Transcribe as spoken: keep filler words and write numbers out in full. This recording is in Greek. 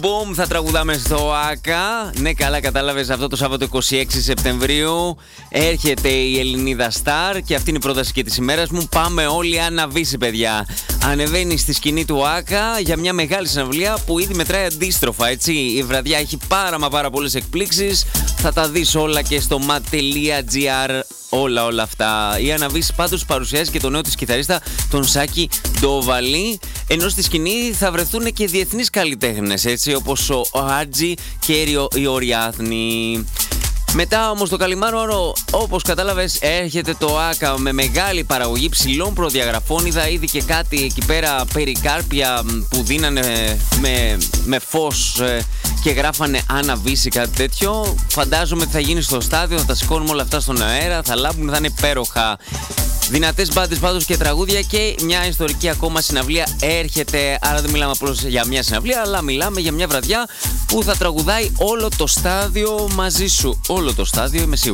Boom, θα τραγουδάμε στο ΆΚΑ. Ναι, καλά κατάλαβες, αυτό το Σάββατο είκοσι έξι Σεπτεμβρίου έρχεται η Ελληνίδα Σταρ και αυτή είναι η πρόταση και της ημέρας μου. Πάμε όλοι αναβήσει, παιδιά. Ανεβαίνει στη σκηνή του ΆΚΑ για μια μεγάλη συναυλία που ήδη μετράει αντίστροφα, έτσι. Η βραδιά έχει πάρα μα πάρα πολλές εκπλήξεις. Θα τα δεις όλα και στο mat τελεία gr. Όλα όλα αυτά. Η Αναβίση πάντως παρουσιάζει και το νέο της κιθαρίστα, τον Σάκη Ντόβαλη. Ενώ στη σκηνή θα βρεθούν και διεθνείς καλλιτέχνες, έτσι, όπως ο Άτζι και η Οριάθνη. Μετά όμως το καλημάρο, όπως κατάλαβες, έρχεται το ΆΚΑ με μεγάλη παραγωγή ψηλών προδιαγραφών. Είδα ήδη και κάτι εκεί πέρα, περικάρπια που δίνανε με, με φως και γράφανε Αναβίση, κάτι τέτοιο. Φαντάζομαι ότι θα γίνει στο στάδιο, θα τα σηκώνουμε όλα αυτά στον αέρα, θα λάμπουν, θα είναι υπέροχα. Δυνατές μπάντες πάντως και τραγούδια και μια ιστορική ακόμα συναυλία έρχεται. Άρα δεν μιλάμε απλώς για μια συναυλία, αλλά μιλάμε για μια βραδιά που θα τραγουδάει όλο το στάδιο μαζί σου. Όλο το στάδιο, είμαι σίγουρη.